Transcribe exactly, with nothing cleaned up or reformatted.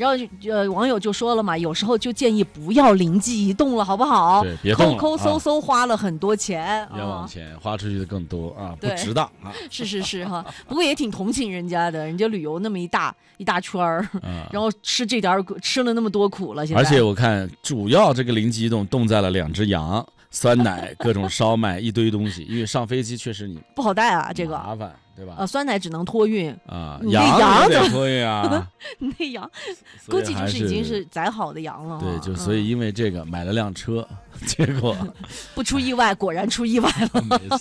然后呃，网友就说了嘛，有时候就建议不要灵机一动了，好不好？ 对，别动了， 抠抠搜搜花了很多钱， 冤枉钱花出去的更多啊，不对值当啊。 是是是哈，不过也挺同情人家的，人家旅游那么一大一大圈儿， 嗯然后吃这点儿苦吃了那么多苦了，现在而且我看主要这个灵机一动动在了两只羊、酸奶、各种烧麦一堆东西，因为上飞机确实你不好带啊，这个麻烦，对吧？ 呃，酸奶只能托运啊， 你那羊羊也得托运啊， 那羊所以估计就是已经是宰好的羊了哈。 对，就所以因为这个买了辆车，结果不出意外，果然出意外了。 没错。